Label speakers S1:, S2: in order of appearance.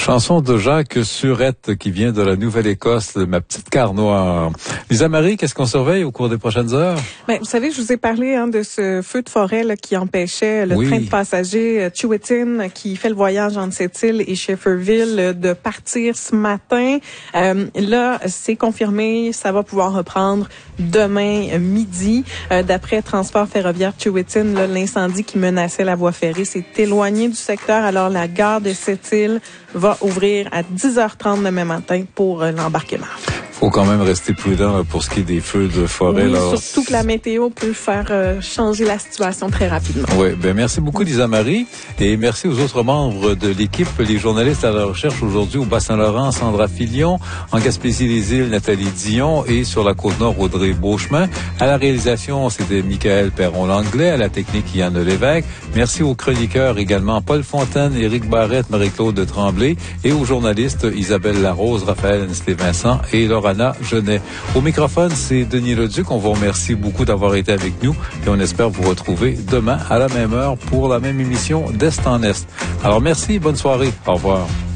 S1: Chanson de Jacques Surette qui vient de la Nouvelle-Écosse, de Ma petite car noire. Lisa Marie, qu'est-ce qu'on surveille au cours des prochaines heures?
S2: Ben, vous savez, je vous ai parlé de ce feu de forêt là, qui empêchait le train de passagers Chewettin qui fait le voyage entre cette île et Shefferville de partir ce matin. Là, c'est confirmé, ça va pouvoir reprendre demain midi. D'après Transport ferroviaire Chewettin, l'incendie qui menaçait la voie ferrée s'est éloigné du secteur. Alors, la gare de cette île va ouvrir à 10h30 demain matin pour l'embarquement.
S1: Faut quand même rester prudent pour ce qui est des feux de forêt.
S2: Oui,
S1: là.
S2: Surtout que la météo peut faire changer la situation très rapidement.
S1: Oui, ben merci beaucoup Lisa Marie et merci aux autres membres de l'équipe, les journalistes à la recherche aujourd'hui au Bas-Saint-Laurent, Sandra Filion, en Gaspésie-les-Îles, Nathalie Dion et sur la Côte-Nord, Audrey Beauchemin. À la réalisation, c'était Michael Perron-Langlais, à la technique, Yann Lévesque. Merci aux chroniqueurs également, Paul Fontaine, Éric Barrette, Marie-Claude Tremblay et aux journalistes Isabelle Larose, Raphaël Nestlé-Vincent et Laurana Genet. Au microphone, c'est Denis Leduc. On vous remercie beaucoup d'avoir été avec nous et on espère vous retrouver demain à la même heure pour la même émission d'Est en Est. Alors merci, bonne soirée. Au revoir.